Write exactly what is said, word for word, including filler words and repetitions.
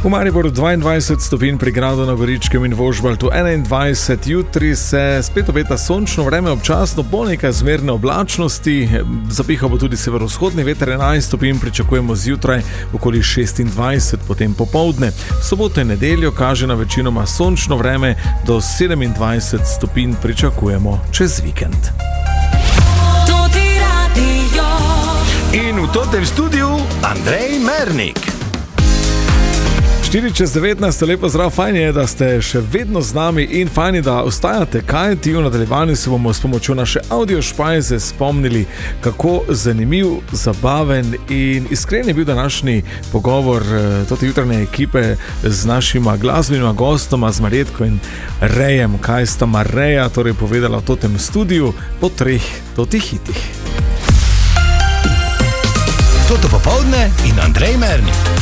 V Mariboru dvaindvajset stopinj, pri Gradu na Goričkem in Vožbaltu enaindvajset, jutri se spet obeta sončno vreme, občasno bo nekaj zmerne oblačnosti, zapihal bo tudi severovzhodni veter, enajst stopinj pričakujemo zjutraj, okoli šestindvajset potem popoldne. Soboto in nedeljo kaže na večinoma sončno vreme, do sedemindvajset stopinj pričakujemo čez vikend. In v totem studiu Andrej Mernik. štiri čez devetnajst, lepo zdrav, fajn je, da ste še vedno z nami in fajn je, da ostajate, kaj ti v nadaljevanju se bomo s pomočjo naše audio špajze spomnili, kako zanimiv, zabaven in iskren je bil današnji pogovor tote jutranje ekipe z našima glasbenima gostoma, z Marjetko in Rejem, kaj sta Mareja torej povedala v totem studiu po treh totih hitih. Toto popoldne in Andrej Mernik.